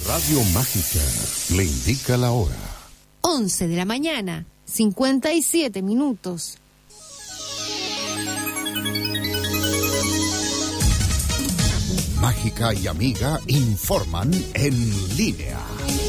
Radio Mágica le indica la hora. 11 de la mañana, 57 minutos. Mágica y Amiga informan en línea.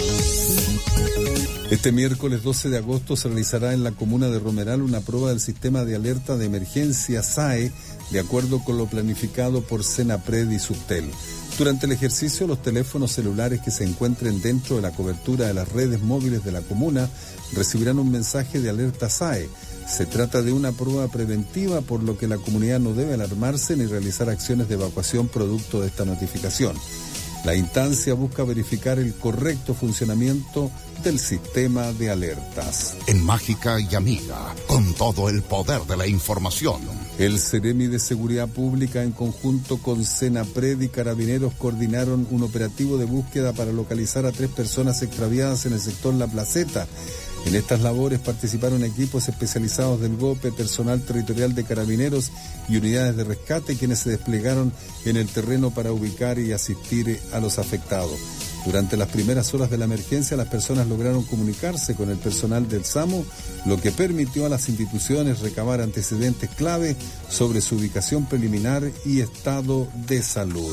Este miércoles 12 de agosto se realizará en la comuna de Romeral una prueba del sistema de alerta de emergencia SAE, de acuerdo con lo planificado por Senapred y Subtel. Durante el ejercicio, los teléfonos celulares que se encuentren dentro de la cobertura de las redes móviles de la comuna recibirán un mensaje de alerta SAE. Se trata de una prueba preventiva, por lo que la comunidad no debe alarmarse ni realizar acciones de evacuación producto de esta notificación. La instancia busca verificar el correcto funcionamiento del sistema de alertas. En Mágica y Amiga, con todo el poder de la información. El Ceremi de Seguridad Pública, en conjunto con Senapred y Carabineros, coordinaron un operativo de búsqueda para localizar a 3 personas extraviadas en el sector La Placeta. En estas labores participaron equipos especializados del GOPE, personal territorial de Carabineros y unidades de rescate, quienes se desplegaron en el terreno para ubicar y asistir a los afectados. Durante las primeras horas de la emergencia, las personas lograron comunicarse con el personal del SAMU, lo que permitió a las instituciones recabar antecedentes clave sobre su ubicación preliminar y estado de salud.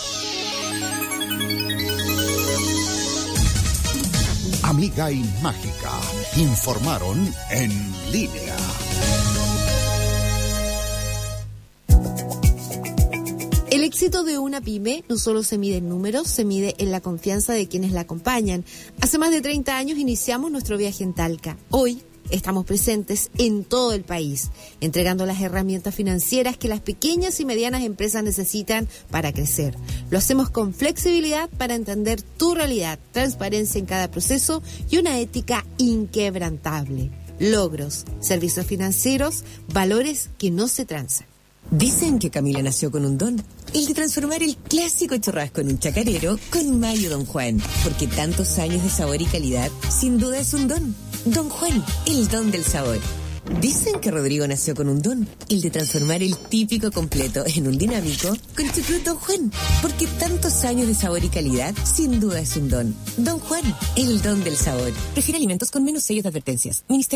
Amiga y Mágica informaron en línea. El éxito de una pyme no solo se mide en números, se mide en la confianza de quienes la acompañan. Hace más de 30 años iniciamos nuestro viaje en Talca. Hoy estamos presentes en todo el país, entregando las herramientas financieras que las pequeñas y medianas empresas necesitan para crecer. Lo hacemos con flexibilidad para entender tu realidad, transparencia en cada proceso y una ética inquebrantable. Logros, servicios financieros, valores que no se transan. Dicen que Camila nació con un don, el de transformar el clásico churrasco en un chacarero con mayo Don Juan, porque tantos años de sabor y calidad, sin duda es un don. Don Juan, el don del sabor. Dicen que Rodrigo nació con un don, el de transformar el típico completo en un dinámico con chucrut Don Juan, porque tantos años de sabor y calidad, sin duda es un don. Don Juan, el don del sabor. Prefiere alimentos con menos sellos de advertencias. Ministerio